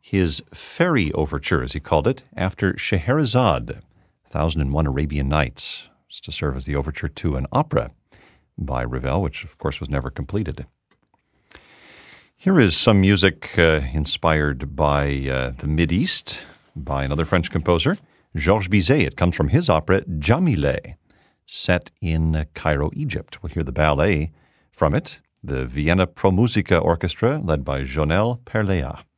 his Fairy Overture, as he called it, after Scheherazade, 1001 Arabian Nights. It's to serve as the overture to an opera by Ravel, which of course was never completed. Here is some music inspired by the Mideast by another French composer, Georges Bizet. It comes from his opera Djamileh, set in Cairo, Egypt. We'll hear the ballet from it, the Vienna Pro Musica Orchestra, led by Jonel Perlea.